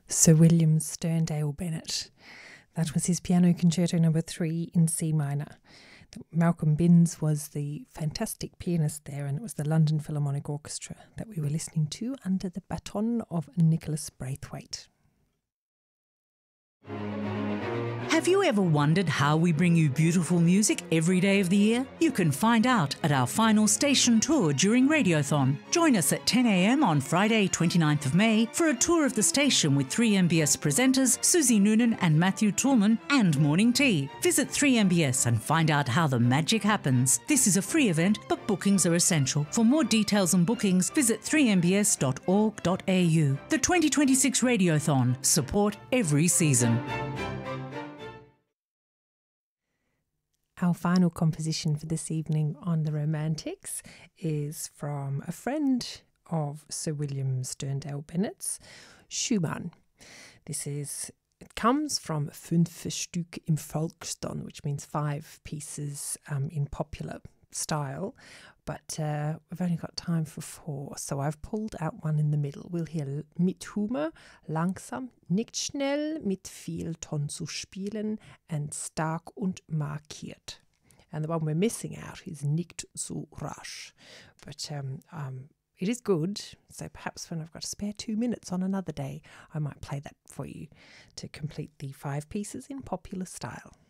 Sir William Sterndale Bennett. That was his Piano Concerto No. 3 in C minor. Malcolm Binns was the fantastic pianist there, and it was the London Philharmonic Orchestra that we were listening to under the baton of Nicholas Braithwaite. Have you ever wondered how we bring you beautiful music every day of the year? You can find out at our final station tour during Radiothon. Join us at 10 a.m. on Friday, 29th of May for a tour of the station with 3MBS presenters Susie Noonan and Matthew Toolman and Morning Tea. Visit 3MBS and find out how the magic happens. This is a free event, but bookings are essential. For more details and bookings, visit 3mbs.org.au. The 2026 Radiothon. Support every season. Our final composition for this evening on The Romantics is from a friend of Sir William Sterndale Bennett's, Schumann. It comes from Fünf Stück im Volkston, which means 5 pieces in popular style, but we've only got time for 4, so I've pulled out one in the middle. We'll hear Mit Humor, Langsam, Nicht schnell, mit viel Ton zu spielen, and Stark und markiert. And the one we're missing out is Nicht so rasch. But it is good, so perhaps when I've got a spare 2 minutes on another day, I might play that for you to complete the 5 pieces in popular style.